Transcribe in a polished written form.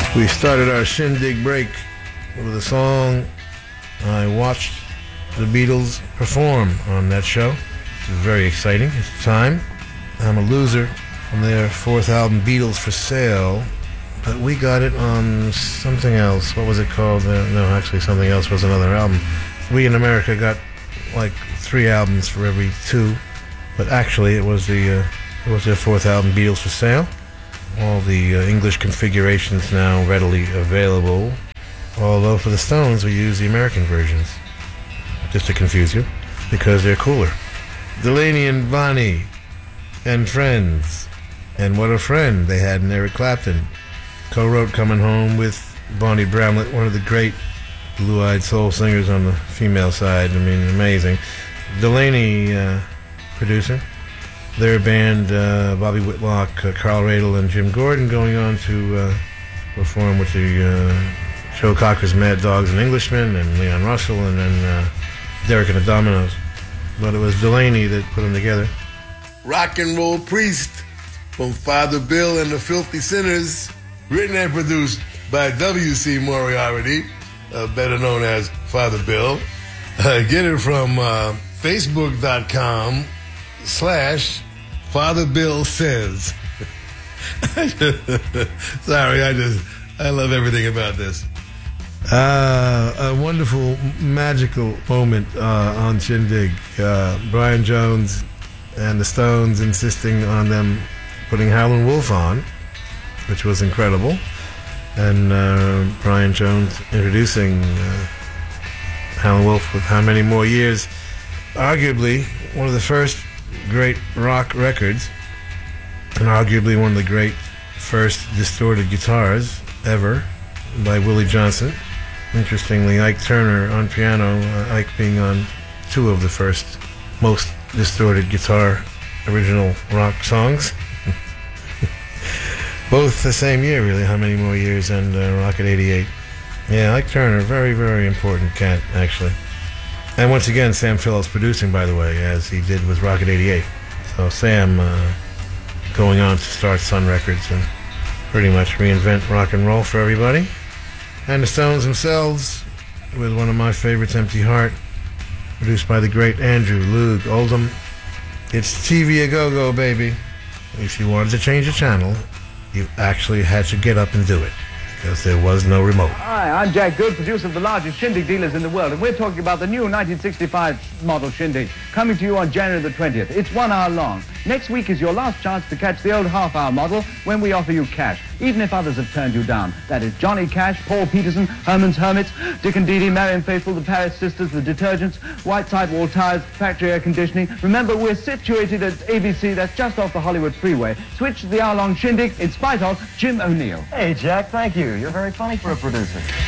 We started our shindig break with a song I watched the Beatles perform on that show. It was very exciting at the time. I'm a Loser from their fourth album, Beatles for Sale, but we got it on something else. What was it called? No, actually something else was another album. We in America got like 3 albums for every 2, but actually it was their fourth album, Beatles for Sale. All the English configurations now readily available, although for the Stones we use the American versions, just to confuse you, because they're cooler. Delaney and Bonnie and Friends, and what a friend they had in Eric Clapton. Co-wrote Coming Home with Bonnie Bramlett, one of the great blue-eyed soul singers on the female side. I mean, amazing. Delaney producer. Their band, Bobby Whitlock, Carl Radle, and Jim Gordon, going on to perform with the Joe Cocker's Mad Dogs and Englishmen, and Leon Russell, and then Derek and the Dominoes. But it was Delaney that put them together. Rock and Roll Priest from Father Bill and the Filthy Sinners, written and produced by W.C. Moriarty, better known as Father Bill. Get it from Facebook.com/Father Bill Says. Sorry, I love everything about this. A wonderful, magical moment on Shindig. Brian Jones and the Stones insisting on them putting Howlin' Wolf on, which was incredible. And Brian Jones introducing Howlin' Wolf with How Many More Years. Arguably one of the first great rock records, and arguably one of the great first distorted guitars ever by Willie Johnson. Interestingly, Ike Turner on piano, Ike being on 2 of the first most distorted guitar original rock songs. Both the same year, really, How Many More Years and Rocket 88. Yeah, Ike Turner, very, very important cat, actually. And once again, Sam Phillips producing, by the way, as he did with Rocket 88. So Sam going on to start Sun Records and pretty much reinvent rock and roll for everybody. And the Stones themselves, with one of my favorites, Empty Heart, produced by the great Andrew Loog Oldham. It's TV a go-go, baby. If you wanted to change the channel, you actually had to get up and do it, because there was no remote. Hi, I'm Jack Good, producer of the largest Shindig dealers in the world, and we're talking about the new 1965 model Shindig, coming to you on January the 20th. It's 1 hour long. Next week is your last chance to catch the old half-hour model when we offer you cash, even if others have turned you down. That is Johnny Cash, Paul Peterson, Herman's Hermits, Dick and Dee Dee, Marian Faithfull, the Paris Sisters, the Detergents, White Sidewall Tires, Factory Air Conditioning. Remember, we're situated at ABC, that's just off the Hollywood Freeway. Switch to the hour-long Shindig in spite of Jim O'Neill. Hey, Jack, thank you. You're very funny for a producer.